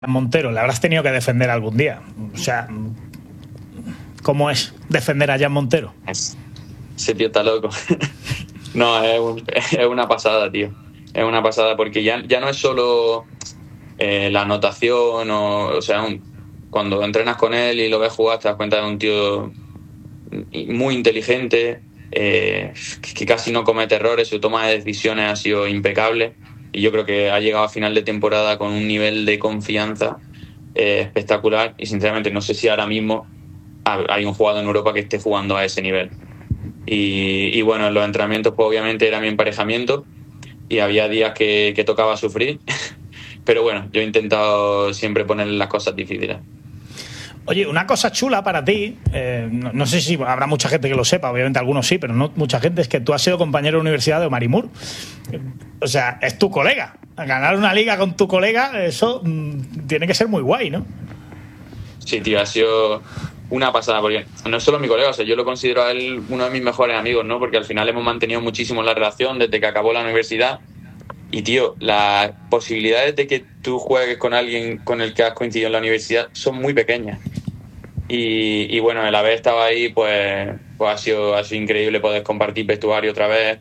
Montero, le habrás tenido que defender algún día. O sea, ¿cómo es defender a Jan Montero? Ese tío está loco. No, es una pasada, tío. Es una pasada porque ya no es solo la anotación o sea, cuando entrenas con él y lo ves jugar te das cuenta de un tío muy inteligente, que casi no comete errores, su toma de decisiones ha sido impecable y yo creo que ha llegado a final de temporada con un nivel de confianza espectacular y sinceramente no sé si ahora mismo hay un jugador en Europa que esté jugando a ese nivel. Y bueno, en los entrenamientos pues obviamente era mi emparejamiento y había días que tocaba sufrir, pero bueno, yo he intentado siempre ponerle las cosas difíciles. Oye, una cosa chula para ti, no sé si habrá mucha gente que lo sepa, obviamente algunos sí, pero no mucha gente, es que tú has sido compañero de universidad de Omar Moore. O sea, es tu colega. Ganar una liga con tu colega, eso tiene que ser muy guay, ¿no? Sí, tío, ha sido una pasada, porque no es solo mi colega, o sea, yo lo considero a él uno de mis mejores amigos, ¿no? Porque al final hemos mantenido muchísimo la relación desde que acabó la universidad. Y, tío, las posibilidades de que tú juegues con alguien con el que has coincidido en la universidad son muy pequeñas. Y bueno, el haber estado ahí, pues ha sido increíble poder compartir vestuario otra vez.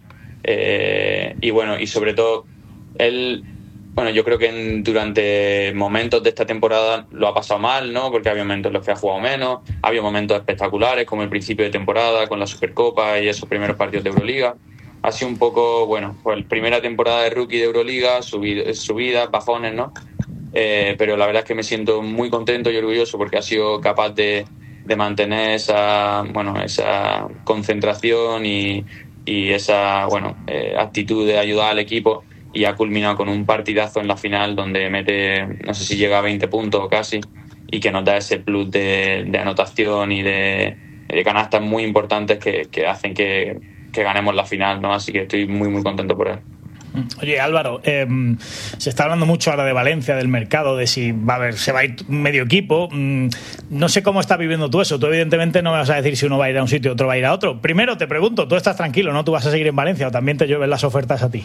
Y bueno, y sobre todo, él, bueno, yo creo que durante momentos de esta temporada lo ha pasado mal, ¿no? Porque había momentos en los que ha jugado menos, había momentos espectaculares, como el principio de temporada, con la Supercopa y esos primeros partidos de Euroliga. Ha sido un poco, bueno, pues primera temporada de rookie de Euroliga, subidas, bajones, ¿no? Pero la verdad es que me siento muy contento y orgulloso porque ha sido capaz de mantener esa concentración y esa actitud de ayudar al equipo y ha culminado con un partidazo en la final donde mete, no sé si llega a 20 puntos o casi, y que nos da ese plus de anotación y de canastas muy importantes que hacen que ganemos la final, ¿no? Así que estoy muy muy contento por él. Oye, Álvaro, se está hablando mucho ahora de Valencia, del mercado, de si se va a ir medio equipo. No sé cómo estás viviendo tú eso. Tú evidentemente no me vas a decir si uno va a ir a un sitio y otro va a ir a otro. Primero te pregunto, ¿tú estás tranquilo, no? ¿Tú vas a seguir en Valencia o también te llueven las ofertas a ti?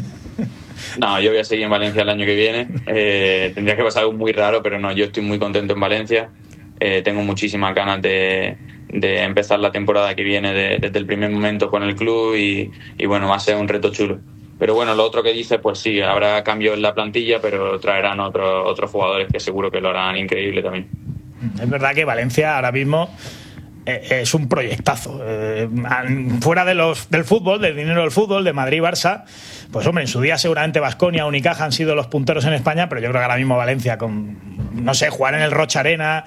No, yo voy a seguir en Valencia el año que viene. Tendría que pasar algo muy raro, pero no, yo estoy muy contento en Valencia. Tengo muchísimas ganas de empezar la temporada que viene desde el primer momento con el club y bueno, va a ser un reto chulo. Pero bueno, lo otro que dice, pues sí, habrá cambios en la plantilla, pero traerán otros jugadores que seguro que lo harán increíble también. Es verdad que Valencia ahora mismo es un proyectazo. Fuera del fútbol, del dinero del fútbol, de Madrid y Barça, pues hombre, en su día seguramente Baskonia, Unicaja han sido los punteros en España, pero yo creo que ahora mismo Valencia, con, no sé, jugar en el Rocha Arena,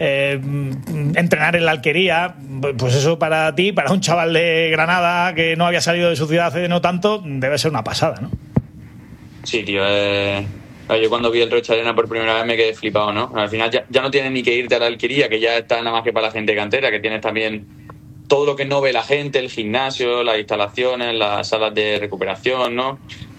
entrenar en la Alquería, pues eso para ti, para un chaval de Granada que no había salido de su ciudad hace no tanto, debe ser una pasada, ¿no? Sí, tío, yo cuando vi el Rocha Arena por primera vez me quedé flipado, ¿no? Al final ya no tienes ni que irte a la Alquería, que ya está nada más que para la gente cantera, que tienes también todo lo que no ve la gente, el gimnasio, las instalaciones, las salas de recuperación, ¿no?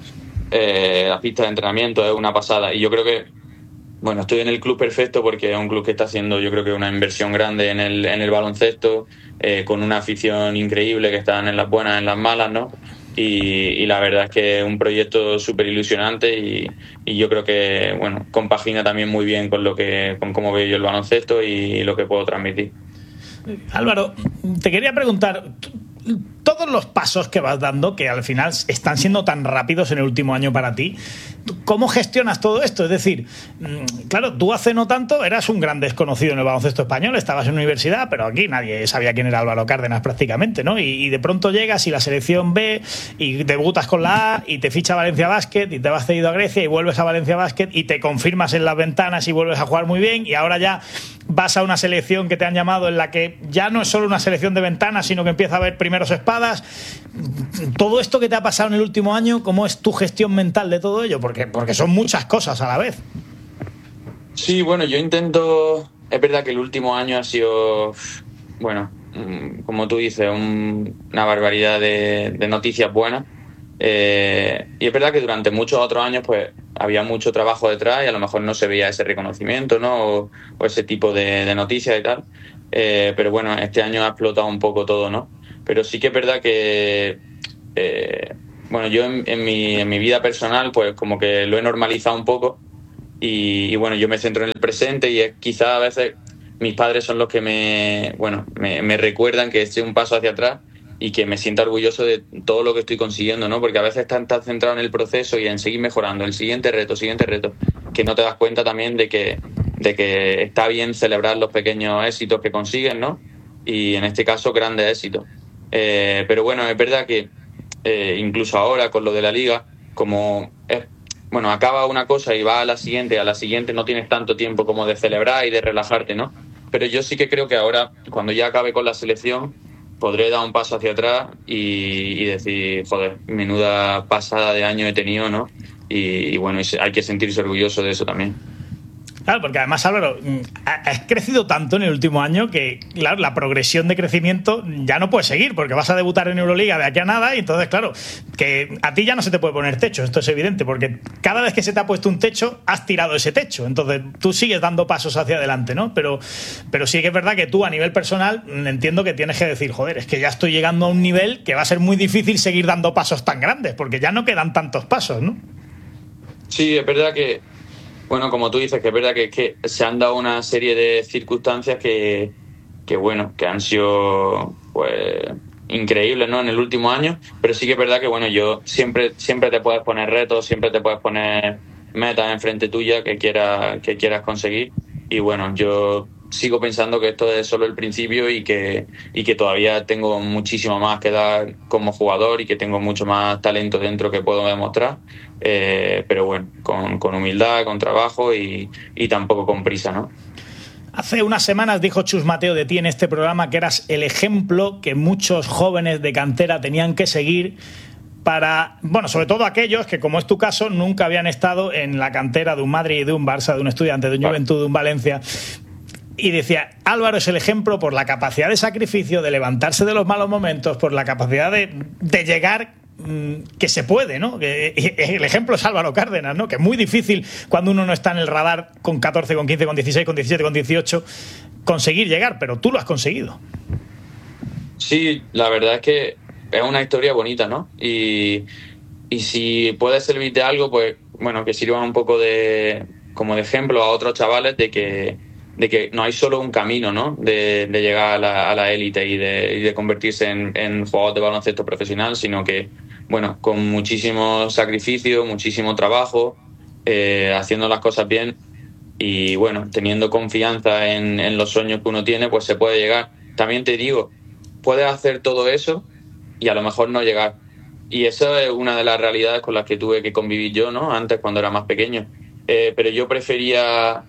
Las pistas de entrenamiento, es una pasada. Y yo creo que, bueno, estoy en el club perfecto porque es un club que está haciendo, yo creo que una inversión grande en el baloncesto, con una afición increíble que están en las buenas, en las malas, ¿no? Y la verdad es que es un proyecto súper ilusionante y yo creo que, bueno, compagina también muy bien con cómo veo yo el baloncesto y lo que puedo transmitir. Álvaro, te quería preguntar, todos los pasos que vas dando, que al final están siendo tan rápidos en el último año para ti, ¿cómo gestionas todo esto? Es decir, claro, tú hace no tanto eras un gran desconocido en el baloncesto español, estabas en universidad, pero aquí nadie sabía quién era Álvaro Cárdenas prácticamente, ¿no? Y de pronto llegas y la selección B y debutas con la A y te ficha Valencia Basket y te vas cedido a Grecia y vuelves a Valencia Basket y te confirmas en las ventanas y vuelves a jugar muy bien y ahora ya vas a una selección que te han llamado en la que ya no es solo una selección de ventanas, sino que empieza a haber primeros espadas. Todo esto que te ha pasado en el último año, ¿cómo es tu gestión mental de todo ello? Porque son muchas cosas a la vez. Sí, bueno, yo intento... Es verdad que el último año ha sido, bueno, como tú dices, una barbaridad de noticias buenas. Y es verdad que durante muchos otros años pues había mucho trabajo detrás y a lo mejor no se veía ese reconocimiento, ¿no? O ese tipo de noticias y tal. Pero bueno, este año ha explotado un poco todo, ¿no? Pero sí que es verdad que bueno, yo en mi vida personal pues como que lo he normalizado un poco y bueno, yo me centro en el presente y quizás a veces mis padres son los que me recuerdan que estoy un paso hacia atrás y que me sienta orgulloso de todo lo que estoy consiguiendo, ¿no? Porque a veces estás tan centrado en el proceso y en seguir mejorando, el siguiente reto, que no te das cuenta también de que está bien celebrar los pequeños éxitos que consigues, ¿no? Y en este caso, grandes éxitos. Pero bueno, es verdad que incluso ahora con lo de la liga, acaba una cosa y va a la siguiente no tienes tanto tiempo como de celebrar y de relajarte, ¿no? Pero yo sí que creo que ahora, cuando ya acabe con la selección, podré dar un paso hacia atrás y decir, joder, menuda pasada de año he tenido, ¿no? Y bueno, hay que sentirse orgulloso de eso también. Claro, porque además, Álvaro, has crecido tanto en el último año que, claro, la progresión de crecimiento ya no puede seguir, porque vas a debutar en Euroliga de aquí a nada y entonces, claro, que a ti ya no se te puede poner techo, esto es evidente, porque cada vez que se te ha puesto un techo, has tirado ese techo, entonces tú sigues dando pasos hacia adelante, ¿no? Pero sí que es verdad que tú, a nivel personal, entiendo que tienes que decir, joder, es que ya estoy llegando a un nivel que va a ser muy difícil seguir dando pasos tan grandes, porque ya no quedan tantos pasos, ¿no? Sí, es verdad que, bueno, como tú dices, que es verdad que se han dado una serie de circunstancias que han sido, pues, increíbles, ¿no? En el último año, pero sí que es verdad que, bueno, yo siempre te puedes poner retos, siempre te puedes poner metas enfrente tuya que quieras conseguir, y bueno, yo sigo pensando que esto es solo el principio y que todavía tengo muchísimo más que dar como jugador y que tengo mucho más talento dentro que puedo demostrar, pero bueno, con humildad, con trabajo y tampoco con prisa, ¿no? Hace unas semanas dijo Chus Mateo de ti en este programa que eras el ejemplo que muchos jóvenes de cantera tenían que seguir para, bueno, sobre todo aquellos que, como es tu caso, nunca habían estado en la cantera de un Madrid, de un Barça, de un Estudiante, de un Juventud, de un Valencia. Y decía, Álvaro es el ejemplo por la capacidad de sacrificio, de levantarse de los malos momentos, por la capacidad de llegar, que se puede, ¿no? El ejemplo es Álvaro Cárdenas, ¿no? Que es muy difícil cuando uno no está en el radar con 14, con 15, con 16, con 17, con 18 conseguir llegar, pero tú lo has conseguido. Sí, la verdad es que es una historia bonita, ¿no? Y si puede servirte de algo, pues bueno, que sirva un poco como de ejemplo a otros chavales de que no hay solo un camino, ¿no? De llegar a la élite y de convertirse en jugador de baloncesto profesional, sino que, bueno, con muchísimo sacrificio, muchísimo trabajo, haciendo las cosas bien y, bueno, teniendo confianza en los sueños que uno tiene, pues se puede llegar. También te digo, puedes hacer todo eso y a lo mejor no llegar. Y esa es una de las realidades con las que tuve que convivir yo, ¿no? Antes, cuando era más pequeño. Pero yo prefería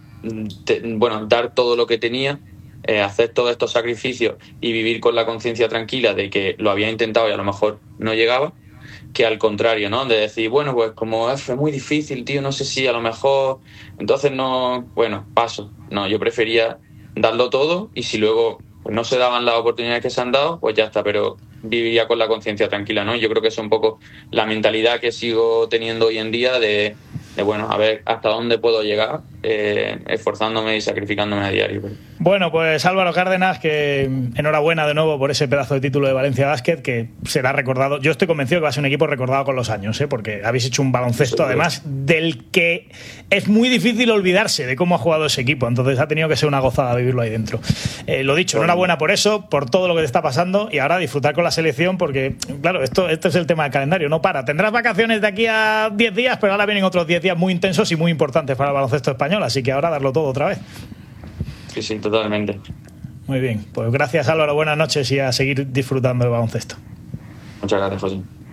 dar todo lo que tenía, hacer todos estos sacrificios y vivir con la conciencia tranquila de que lo había intentado y a lo mejor no llegaba, que al contrario, ¿no? De decir, bueno, pues como es muy difícil, tío, no sé si a lo mejor, entonces no, bueno, paso. No, yo prefería darlo todo y si luego pues no se daban las oportunidades que se han dado, pues ya está, pero viviría con la conciencia tranquila, ¿no? Yo creo que es un poco la mentalidad que sigo teniendo hoy en día de bueno, a ver hasta dónde puedo llegar, esforzándome y sacrificándome a diario. Bueno, pues Álvaro Cárdenas, que enhorabuena de nuevo por ese pedazo de título de Valencia Basket, que será recordado. Yo estoy convencido que va a ser un equipo recordado con los años, porque habéis hecho un baloncesto, además, del que es muy difícil olvidarse de cómo ha jugado ese equipo. Entonces ha tenido que ser una gozada vivirlo ahí dentro. Lo dicho, enhorabuena por eso, por todo lo que te está pasando y ahora disfrutar con la selección, porque, claro, esto es el tema del calendario, no para. Tendrás vacaciones de aquí a 10 días, pero ahora vienen otros 10 días muy intensos y muy importantes para el baloncesto español, así que ahora darlo todo otra vez. Sí, totalmente. Muy bien, pues gracias Álvaro, buenas noches y a seguir disfrutando del baloncesto. Muchas gracias, José.